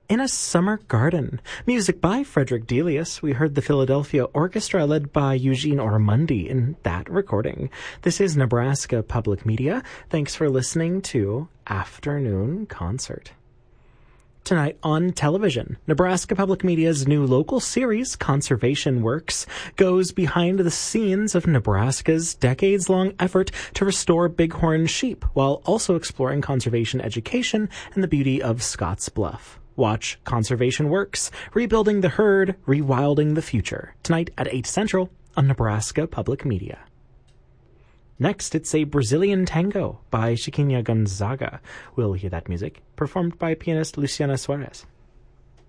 In a Summer Garden. Music by Frederick Delius. We heard the Philadelphia Orchestra led by Eugene Ormandy in that recording. This is Nebraska Public Media. Thanks for listening to Afternoon Concert. Tonight on television, Nebraska Public Media's new local series, Conservation Works, goes behind the scenes of Nebraska's decades-long effort to restore bighorn sheep, while also exploring conservation education and the beauty of Scotts Bluff. Watch Conservation Works, Rebuilding the Herd, Rewilding the Future, tonight at 8 Central on Nebraska Public Media. Next, it's a Brazilian tango by Chiquinha Gonzaga. We'll hear that music performed by pianist Luciana Suarez.